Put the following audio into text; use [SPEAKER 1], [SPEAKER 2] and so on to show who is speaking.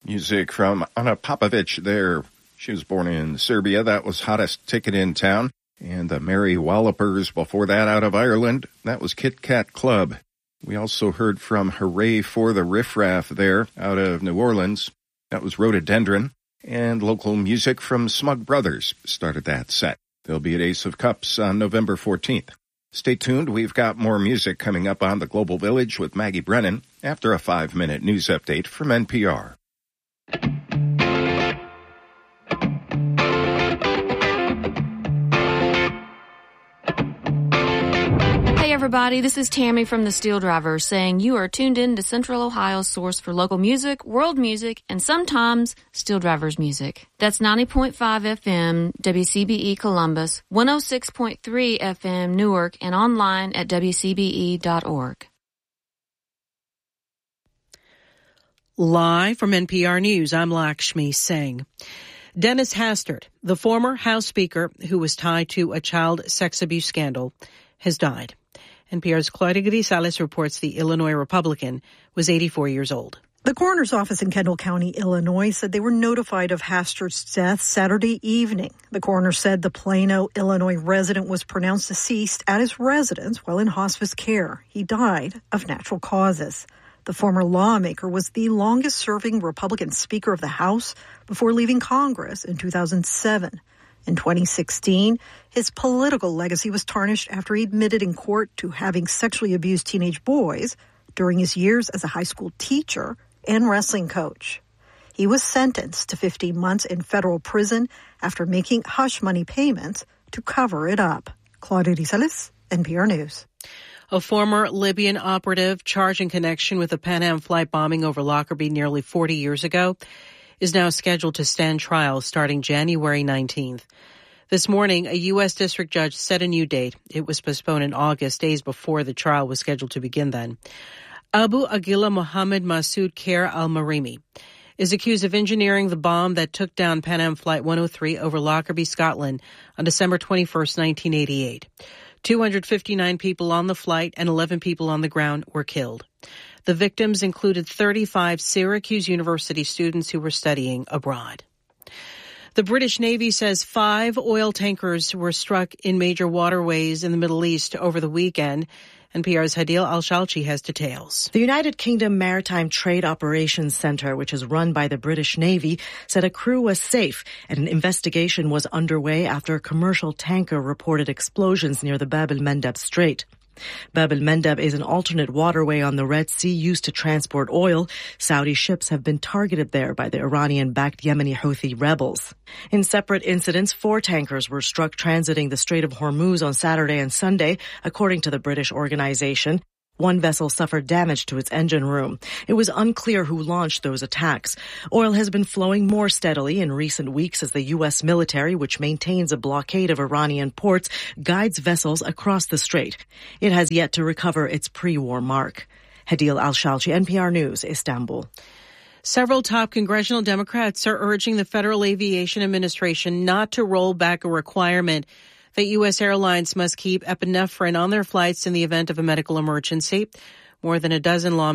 [SPEAKER 1] Music from Ana Popovic there. She was born in Serbia. That was Hottest Ticket in Town. And the Merry Wallopers before that out of Ireland. That was Kit Kat Club. We also heard from Hooray for the Riff Raff there out of New Orleans. That was Rhododendron. And local music from Smug Brothers started that set. They'll be at Ace of Cups on November 14th. Stay tuned. We've got more music coming up on the Global Village with Maggie Brennan after a 5-minute news update from NPR.
[SPEAKER 2] Hey everybody, this is Tammy from the Steel Drivers saying you are tuned in to Central Ohio's source for local music, world music, and sometimes Steel Drivers music. That's 90.5 FM, WCBE Columbus, 106.3 FM Newark, and online at WCBE.org.
[SPEAKER 3] Live from NPR News, I'm Lakshmi Singh. Dennis Hastert, the former House Speaker who was tied to a child sex abuse scandal, has died. NPR's Claudia Grisales reports the Illinois Republican was 84 years old.
[SPEAKER 4] The coroner's office in Kendall County, Illinois, said they were notified of Hastert's death Saturday evening. The coroner said the Plano, Illinois resident was pronounced deceased at his residence while in hospice care. He died of natural causes. The former lawmaker was the longest-serving Republican Speaker of the House before leaving Congress in 2007. In 2016, his political legacy was tarnished after he admitted in court to having sexually abused teenage boys during his years as a high school teacher and wrestling coach. He was sentenced to 15 months in federal prison after making hush money payments to cover it up. Claudia Grisales, NPR News.
[SPEAKER 3] A former Libyan operative charged in connection with the Pan Am flight bombing over Lockerbie nearly 40 years ago is now scheduled to stand trial starting January 19th. This morning, a U.S. district judge set a new date. It was postponed in August, days before the trial was scheduled to begin then. Abu Aguila Mohammed Masoud Khair al-Marimi is accused of engineering the bomb that took down Pan Am Flight 103 over Lockerbie, Scotland on December 21st, 1988. 259 people on the flight and 11 people on the ground were killed. The victims included 35 Syracuse University students who were studying abroad. The British Navy says 5 oil tankers were struck in major waterways in the Middle East over the weekend. NPR's Hadil Al-Shalchi has details.
[SPEAKER 5] The United Kingdom Maritime Trade Operations Centre, which is run by the British Navy, said a crew was safe and an investigation was underway after a commercial tanker reported explosions near the Bab el-Mandeb Strait. Bab el-Mandeb is an alternate waterway on the Red Sea used to transport oil. Saudi ships have been targeted there by the Iranian-backed Yemeni Houthi rebels. In separate incidents, 4 tankers were struck transiting the Strait of Hormuz on Saturday and Sunday, according to the British organization. 1 vessel suffered damage to its engine room. It was unclear who launched those attacks. Oil has been flowing more steadily in recent weeks as the U.S. military, which maintains a blockade of Iranian ports, guides vessels across the strait. It has yet to recover its pre-war mark. Hadil Al-Shalchi, NPR News, Istanbul.
[SPEAKER 3] Several top congressional Democrats are urging the Federal Aviation Administration not to roll back a requirement that U.S. airlines must keep epinephrine on their flights in the event of a medical emergency. More than a dozen lawmakers